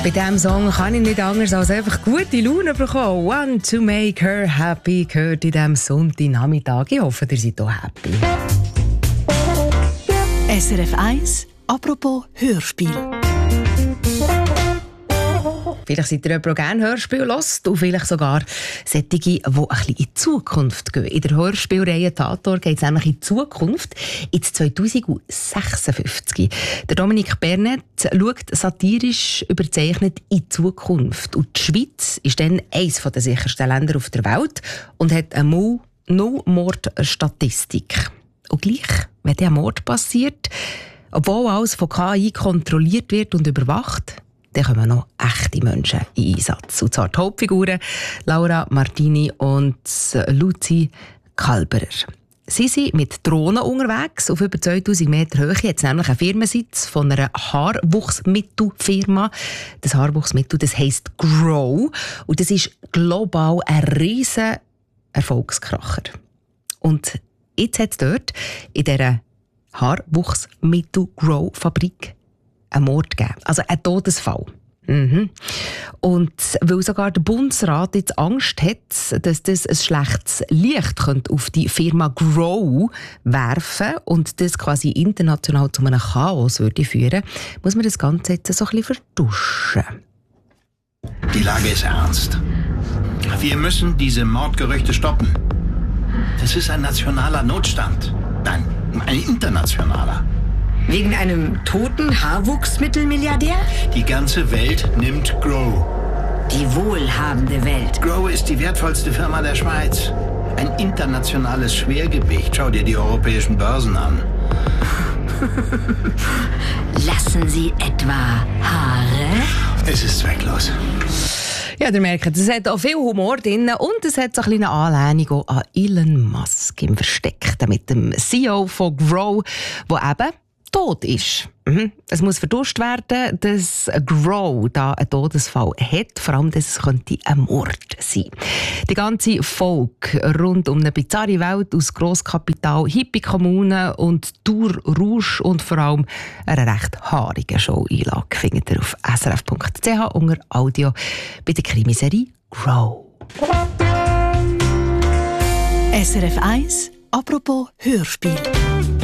Bei diesem Song kann ich nicht anders als einfach gute Laune bekommen. «Want to make her happy» gehört in diesem Sonntagnachmittag. Ich hoffe, ihr seid auch happy. SRF 1, apropos Hörspiel. Vielleicht seid ihr jemand, der gerne Hörspiele hört und vielleicht sogar solche, die ein bisschen in die Zukunft gehen. In der Hörspielreihe «Tator» geht es nämlich in die Zukunft, ins 2056. Der Dominik Bernet schaut satirisch überzeichnet in die Zukunft. Und die Schweiz ist dann eines der sichersten Länder auf der Welt und hat eine No-Mord-Statistik. Und gleich, wenn der Mord passiert, obwohl alles von KI kontrolliert wird und überwacht, dann kommen noch echte Menschen in Einsatz. Und zwar die Hauptfiguren Laura Martini und Luzi Kalberer. Sie sind mit Drohnen unterwegs. Auf über 2000 Meter Höhe hat es nämlich einen Firmensitz von einer Haarwuchsmittelfirma. Das Haarwuchsmittel, das heisst Grow. Und das ist global ein riesen Erfolgskracher. Und jetzt hat es dort in dieser Haarwuchsmittel-Grow-Fabrik einen Mord gegeben. Also ein Todesfall. Und weil sogar der Bundesrat jetzt Angst hat, dass das ein schlechtes Licht könnte auf die Firma Grow werfen und das quasi international zu einem Chaos würde führen, muss man das Ganze jetzt so ein bisschen vertuschen. Die Lage ist ernst. Wir müssen diese Mordgerüchte stoppen. Das ist ein nationaler Notstand. Nein, ein internationaler. Wegen einem toten Haarwuchsmittelmilliardär? Die ganze Welt nimmt Grow. Die wohlhabende Welt. Grow ist die wertvollste Firma der Schweiz. Ein internationales Schwergewicht. Schau dir die europäischen Börsen an. Lassen Sie etwa Haare? Es ist zwecklos. Ja, ihr merkt, es hat auch viel Humor drin und es hat so eine kleine Anlehnung an Elon Musk im Versteckten mit dem CEO von Grow, der eben tot ist. Es muss vertuscht werden, dass Grow da einen Todesfall hat, vor allem, dass es könnte ein Mord sein. Die ganze Folge rund um eine bizarre Welt aus Grosskapital, Hippie-Kommunen und Tour Rouge und vor allem eine recht haarige Show-Einlage findet ihr auf srf.ch unter Audio bei der Krimiserie Grow. SRF 1, apropos Hörspiel.